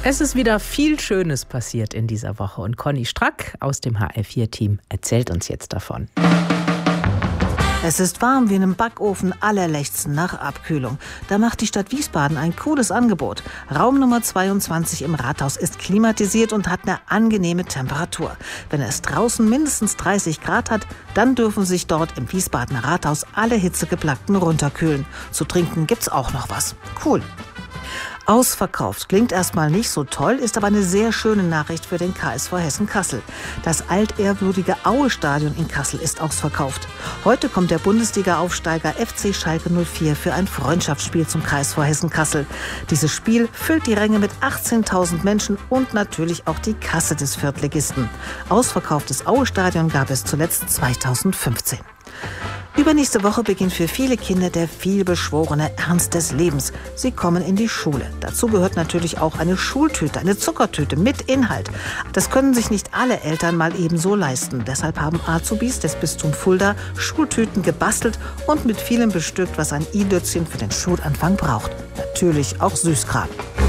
Es ist wieder viel Schönes passiert in dieser Woche und Conny Strack aus dem HR4-Team erzählt uns jetzt davon. Es ist warm wie in einem Backofen, alle lechzen nach Abkühlung. Da macht die Stadt Wiesbaden ein cooles Angebot. Raum Nummer 22 im Rathaus ist klimatisiert und hat eine angenehme Temperatur. Wenn es draußen mindestens 30 Grad hat, dann dürfen sich dort im Wiesbadener Rathaus alle Hitzegeplagten runterkühlen. Zu trinken gibt's auch noch was. Cool. Ausverkauft klingt erstmal nicht so toll, ist aber eine sehr schöne Nachricht für den KSV Hessen-Kassel. Das altehrwürdige Aue-Stadion in Kassel ist ausverkauft. Heute kommt der Bundesliga-Aufsteiger FC Schalke 04 für ein Freundschaftsspiel zum KSV Hessen-Kassel. Dieses Spiel füllt die Ränge mit 18.000 Menschen und natürlich auch die Kasse des Viertligisten. Ausverkauftes Aue-Stadion gab es zuletzt 2015. Übernächste Woche beginnt für viele Kinder der vielbeschworene Ernst des Lebens. Sie kommen in die Schule. Dazu gehört natürlich auch eine Schultüte, eine Zuckertüte mit Inhalt. Das können sich nicht alle Eltern mal ebenso leisten. Deshalb haben Azubis des Bistums Fulda Schultüten gebastelt und mit vielem bestückt, was ein i-Dötzchen für den Schulanfang braucht. Natürlich auch Süßkram.